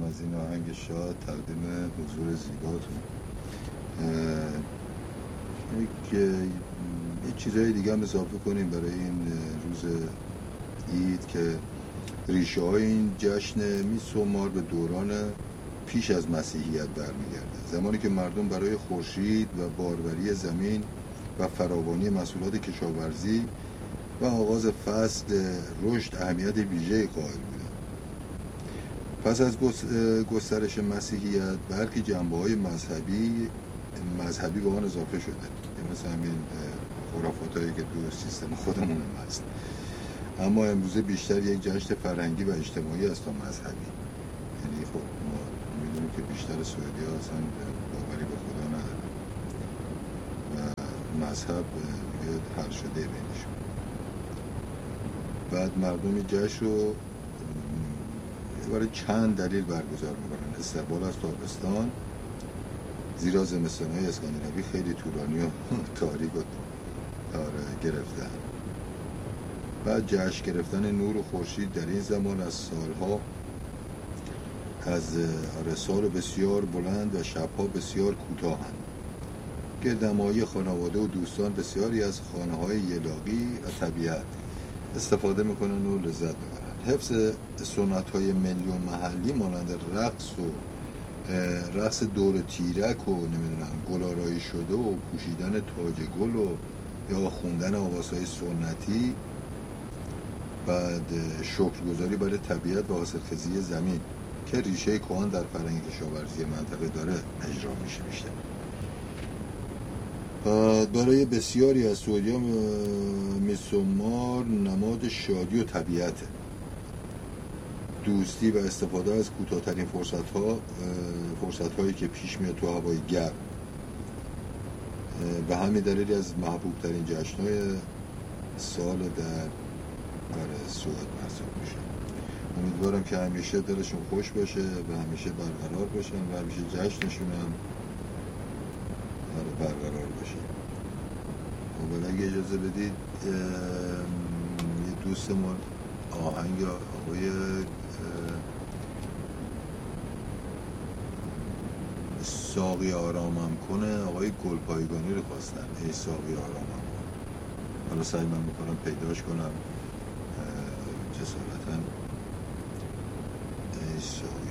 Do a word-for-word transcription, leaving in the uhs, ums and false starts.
از این آهنگ شاد تقدیم حضور زیباتون. یک یه چیزهای دیگه هم اضافه کنیم برای این روز عید که ریشه های این جشن میسومار به دوران پیش از مسیحیت برمیگرده، زمانی که مردم برای خورشید و باروری زمین و فراوانی محصولات کشاورزی و آغاز فصل رشد اهمیت ویژه‌ای قائل بودند. پس از گسترش مسیحیت بلکه جنبه‌های مذهبی مذهبی به آن اضافه شده، مثل همین خرافاتایی که تو سیستم خودمون هم هست، اما امروزه بیشتر یک جشن فرهنگی و اجتماعی است تا مذهبی. یعنی خب ما می‌دونیم که بیشتر سعودی‌ها اصلا باوری به خدا ندارن و مذهب یه حل شده بینشون. بعد مردم این جشن رو برای چند دلیل برگزار می‌کنن. استقبال از تابستان، زیرا زمستان‌های اسکاندیناوی خیلی طولانی و تاریک و گرفتن. بعد جشن گرفتن نور و خورشید در این زمان از سالها از آره سال بسیار بلند و شب‌ها بسیار کوتاهند. گردهمایی خانواده و دوستان بسیاری از خانه‌های یلاقی و طبیعت استفاده میکنن و لذت میبرن. حفظ سنت‌های ملی و محلی مانند رقص و رقص دور تیرک و نمیدونم گل‌آرایی شده و پوشیدن تاج گل و یا خوندن آوازهای سنتی، بعد شکرگزاری برای طبیعت و حاصلخیزی زمین که ریشه کهن در فرهنگ کشاورزی منطقه داره اجرا میشه بیشتر. برای بسیاری از سعودی‌ها میسومار نماد شادی و طبیعته، دوستی و استفاده از کوتاه‌ترین فرصت‌ها فرصت‌هایی که پیش میاد تو هوای گرم. به همین دلیل از محبوب‌ترین جشن‌های سال در سعود محسوب میشه. امیدوارم که همیشه دلشون خوش باشه و همیشه برقرار باشن و همیشه جشنشون هم برقرار باشه. و اگه اجازه بدید یه دوستمون آهنگ آقای ساقی آرامم کنه، آقای گلپایگانی رو خواستن. ای ساقی آرامم کن. حالا سعی من میکنم پیداش کنم جسارتا. ای ساقی